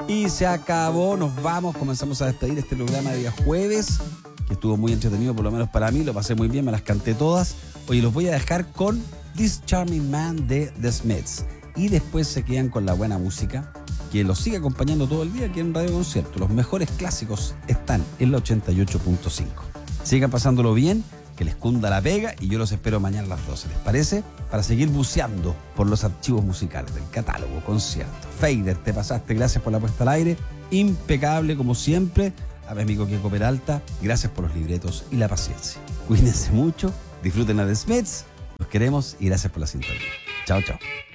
Y se acabó, nos vamos, comenzamos a despedir este programa de día jueves, que estuvo muy entretenido, por lo menos para mí, lo pasé muy bien, me las canté todas. Hoy los voy a dejar con This Charming Man de The Smiths. Y después se quedan con la buena música, que los sigue acompañando todo el día aquí en Radio Concierto. Los mejores clásicos están en la 88.5. Sigan pasándolo bien, que les cunda la pega, y yo los espero mañana a las 12, ¿les parece? Para seguir buceando por los archivos musicales del catálogo concierto. Fader, te pasaste, gracias por la puesta al aire, impecable como siempre. A mi amigo Kiko Peralta, gracias por los libretos y la paciencia. Cuídense mucho, disfruten a The Smiths, los queremos y gracias por la sintonía. Chao, chao.